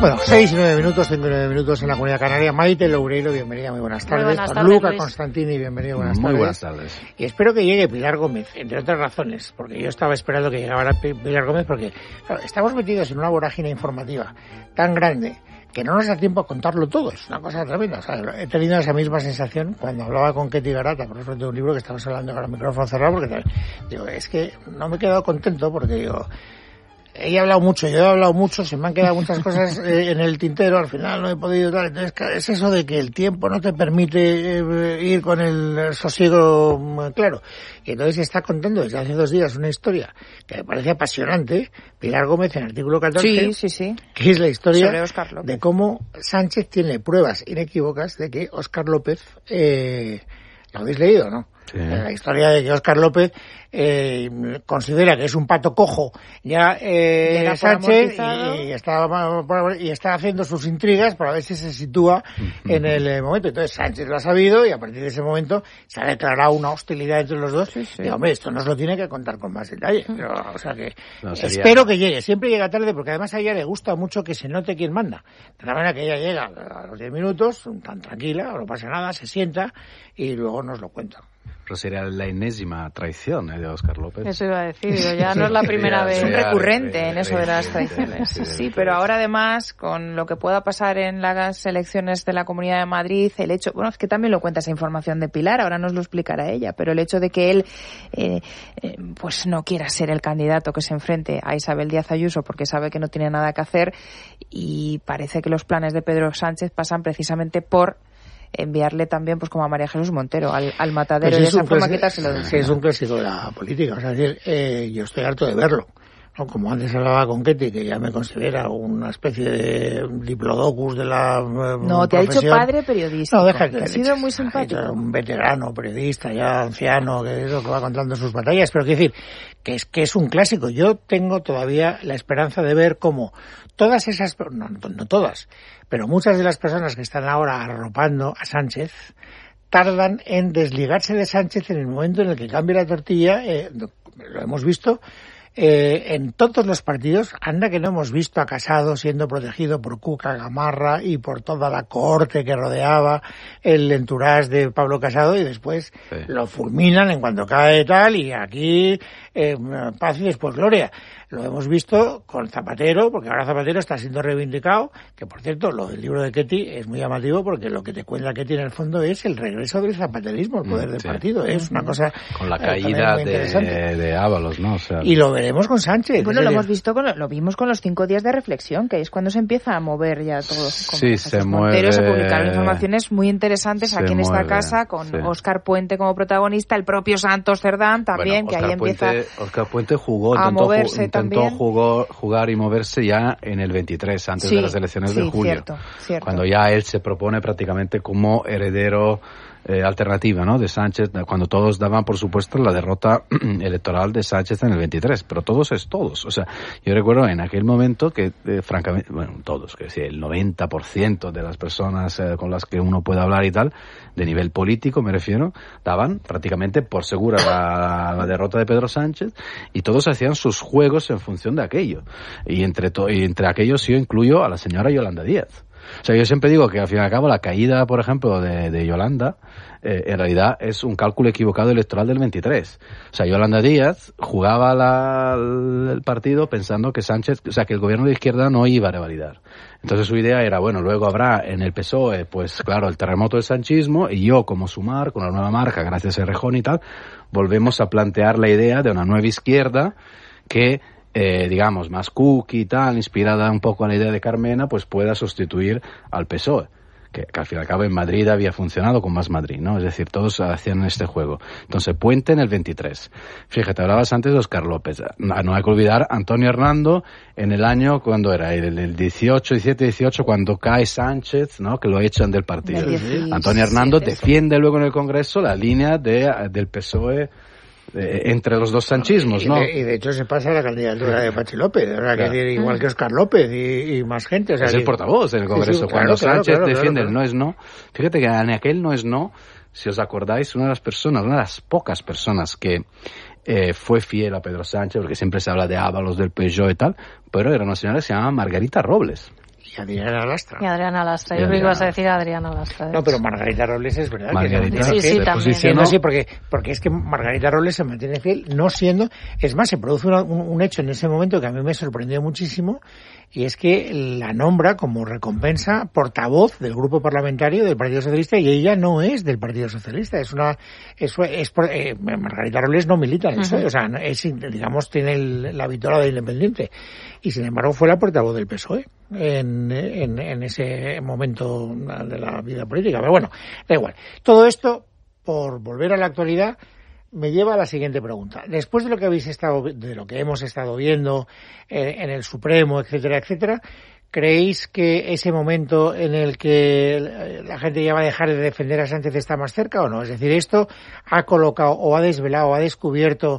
Bueno, 6 y 9 minutos, 5 y 9 minutos en la Comunidad Canaria. Maite Loureiro, bienvenida, muy buenas tardes. Muy buenas tardes, Luca Luis. Constantini, bienvenido, buenas tardes. Muy buenas tardes. Y espero que llegue Pilar Gómez, entre otras razones, porque yo estaba esperando que llegara Pilar Gómez, porque claro, estamos metidos en una vorágine informativa tan grande que no nos da tiempo a contarlo todo. Es una cosa tremenda. O sea, he tenido esa misma sensación cuando hablaba con Ketty Garata, por ejemplo, de un libro que estábamos hablando con el micrófono cerrado, porque digo, es que no me he quedado contento, porque digo, ella ha hablado mucho, yo he hablado mucho, se me han quedado muchas cosas en el tintero, al final no he podido dar. Entonces, es eso de que el tiempo no te permite ir con el sosiego claro. Y entonces está contando desde hace 2 días una historia que me parece apasionante, Pilar Gómez en artículo 14, sí. que es la historia Sobre Óscar López. de cómo Sánchez tiene pruebas inequívocas de que Óscar López, ¿lo habéis leído, no? Sí. La historia de que Óscar López considera que es un pato cojo ya Sánchez y está haciendo sus intrigas para ver si se sitúa en el momento. Entonces Sánchez lo ha sabido y a partir de ese momento se ha declarado una hostilidad entre los dos. Sí. Y hombre, esto nos lo tiene que contar con más detalle. Pero, o sea que No, sería... espero que llegue. Siempre llega tarde porque además a ella le gusta mucho que se note quién manda. De la manera que ella llega a los 10 minutos, tan tranquila, no pasa nada, se sienta y luego nos lo cuenta. Pero sería la enésima traición de Óscar López. Eso iba a decir, ya no es la primera vez. Es un recurrente en eso de las traiciones. traiciones. Sí, pero ahora además, con lo que pueda pasar en las elecciones de la Comunidad de Madrid, el hecho, bueno, es que también lo cuenta esa información de Pilar, ahora nos lo explicará ella, pero el hecho de que él pues no quiera ser el candidato que se enfrente a Isabel Díaz Ayuso porque sabe que no tiene nada que hacer, y parece que los planes de Pedro Sánchez pasan precisamente por enviarle también, pues como a María Jesús Montero, al matadero, Pues y de esa forma quitárselo de sí, encima. es un clásico de la política. O sea, es decir, yo estoy harto de verlo, ¿no? Como antes hablaba con Ketty, que ya me considera una especie de diplodocus de la No, te profesión. ha dicho padre periodista. No, deja que ha le sido eches. muy simpático. Ha dicho un veterano, periodista, ya anciano, que es lo que va contando sus batallas. Pero quiero decir, que es un clásico. Yo tengo todavía la esperanza de ver cómo todas esas, no todas, pero muchas de las personas que están ahora arropando a Sánchez tardan en desligarse de Sánchez en el momento en el que cambie la tortilla. Lo hemos visto en todos los partidos. Anda que no hemos visto a Casado siendo protegido por Cuca Gamarra y por toda la cohorte que rodeaba el entourage de Pablo Casado, y después lo fulminan en cuanto cae tal, y aquí paz y después gloria. Lo hemos visto con Zapatero, porque ahora Zapatero está siendo reivindicado, que por cierto, lo del libro de Ketty es muy llamativo, porque lo que te cuenta Ketty en el fondo es el regreso del zapaterismo al poder del partido. Es una cosa con la caída de Ábalos, ¿no? O sea, y lo veremos con Sánchez. Bueno, lo hemos visto, lo vimos con los 5 días de reflexión, que es cuando se empieza a mover ya todo. Sí, se Montero, mueve. se publicaron informaciones muy interesantes aquí en esta casa, con Óscar Puente como protagonista, el propio Santos Cerdán también, que ahí empieza Óscar Puente jugó, intentó jugar y moverse ya en el 23, antes de las elecciones de julio. Cierto. Cuando ya él se propone prácticamente como heredero alternativa, ¿no?, de Sánchez, cuando todos daban por supuesto la derrota electoral de Sánchez en el 23, pero todos es todos. O sea, yo recuerdo en aquel momento que francamente, bueno, todos, que sí, el 90% de las personas con las que uno puede hablar y tal, de nivel político me refiero, daban prácticamente por segura la derrota de Pedro Sánchez, y todos hacían sus juegos en función de aquello. Y entre aquellos yo incluyo a la señora Yolanda Díaz. O sea, yo siempre digo que al fin y al cabo la caída, por ejemplo, de Yolanda, en realidad es un cálculo equivocado electoral del 23. O sea, Yolanda Díaz jugaba el partido pensando que Sánchez, o sea, que el gobierno de izquierda no iba a revalidar. Entonces su idea era, bueno, luego habrá en el PSOE, pues claro, el terremoto del sanchismo, y yo como Sumar, con la nueva marca, gracias a Errejón y tal, volvemos a plantear la idea de una nueva izquierda que digamos, más cookie y tal, inspirada un poco en la idea de Carmena, pues pueda sustituir al PSOE, que al fin y al cabo en Madrid había funcionado con Más Madrid, ¿no? Es decir, todos hacían este juego. Entonces, Puente en el 23. Fíjate, hablabas antes de Óscar López. No hay que olvidar Antonio Hernando en el año, cuando era el 18, 17, 18, cuando cae Sánchez, ¿no?, que lo echan del partido. Antonio Hernando defiende luego en el Congreso la línea del PSOE entre los dos sanchismos, ¿no? Y de hecho se pasa a la candidatura de Pachi López, igual que Óscar López y más gente. O sea, es el portavoz en el Congreso. Cuando Sánchez defiende el no es no, fíjate que en aquel no es no, si os acordáis, una de las pocas personas que fue fiel a Pedro Sánchez, porque siempre se habla de Ábalos, del Peugeot y tal, pero era una señora que se llamaba Margarita Robles. Y Adriana Lastra. Y Adriana Lastra. Yo creo que ibas a decir Adriana Lastra. No, pero Margarita Robles es verdad. Margarita, sí, también. Siendo así, porque es que Margarita Robles se mantiene fiel, no siendo... Es más, se produce un hecho en ese momento que a mí me sorprendió muchísimo, y es que la nombra como recompensa portavoz del grupo parlamentario del Partido Socialista, y ella no es del Partido Socialista. Margarita Robles no milita en eso, o sea, digamos, tiene la vitola de Independiente, y sin embargo fue la portavoz del PSOE en ese momento de la vida política. Pero bueno, da igual. Todo esto, por volver a la actualidad, me lleva a la siguiente pregunta. Después de lo que hemos estado viendo en el Supremo, etcétera, etcétera, ¿creéis que ese momento en el que la gente ya va a dejar de defender a Sánchez está más cerca o no? Es decir, esto ha colocado o ha desvelado o ha descubierto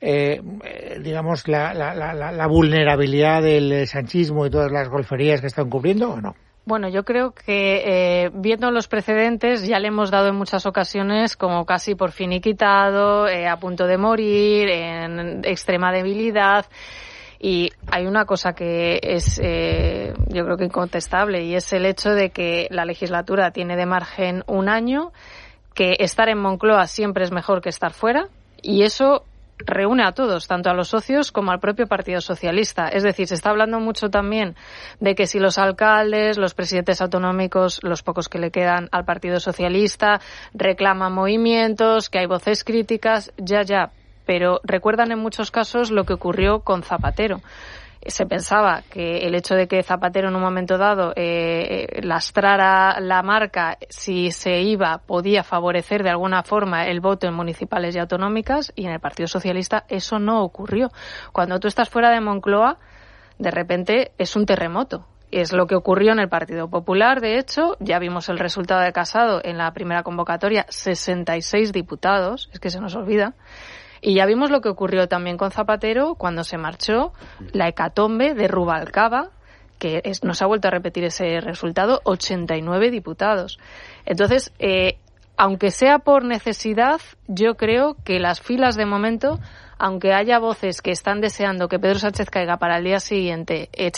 digamos la vulnerabilidad del sanchismo y todas las golferías que están cubriendo, ¿o no? Bueno, yo creo que viendo los precedentes ya le hemos dado en muchas ocasiones como casi por finiquitado, a punto de morir, en extrema debilidad. Y hay una cosa que es yo creo que incontestable, y es el hecho de que la legislatura tiene de margen un año, que estar en Moncloa siempre es mejor que estar fuera, y eso reúne a todos, tanto a los socios como al propio Partido Socialista. Es decir, se está hablando mucho también de que si los alcaldes, los presidentes autonómicos, los pocos que le quedan al Partido Socialista, reclaman movimientos, que hay voces críticas, ya, pero recuerdan en muchos casos lo que ocurrió con Zapatero. Se pensaba que el hecho de que Zapatero en un momento dado lastrara la marca, si se iba, podía favorecer de alguna forma el voto en municipales y autonómicas, y en el Partido Socialista eso no ocurrió. Cuando tú estás fuera de Moncloa, de repente es un terremoto. Es lo que ocurrió en el Partido Popular, de hecho, ya vimos el resultado de Casado en la primera convocatoria, 66 diputados, es que se nos olvida. Y ya vimos lo que ocurrió también con Zapatero cuando se marchó, la hecatombe de Rubalcaba, que no se ha vuelto a repetir ese resultado, 89 diputados. Entonces, aunque sea por necesidad, yo creo que las filas de momento, aunque haya voces que están deseando que Pedro Sánchez caiga para el día siguiente,